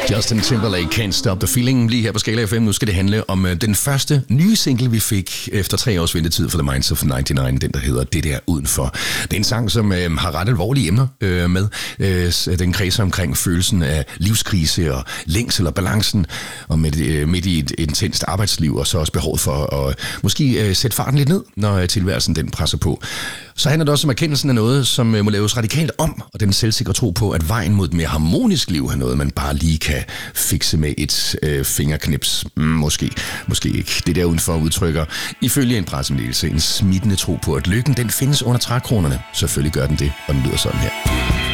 Justin Timberlake, Can't Stop the Feeling, lige her på Skala FM. Nu skal det handle om den første nye single, vi fik efter 3 års ventetid for The Minds of 99, den der hedder Det der udenfor. Det er en sang, som har ret alvorlige emner med. Den kredser omkring følelsen af livskrise og længsel og balancen, og midt i et intenst arbejdsliv, og så også behovet for at måske sætte farten lidt ned, når tilværelsen den presser på. Så handler det også om erkendelsen af noget, som må laves radikalt om, og den selvsikre tro på, at vejen mod et mere harmonisk liv er noget, man bare lige kan fikse med et fingerknips. Måske ikke. Det der udenfor udtrykker, ifølge en pressemeddelelse, en smittende tro på, at lykken den findes under trækronerne. Selvfølgelig gør den det, og den lyder sådan her.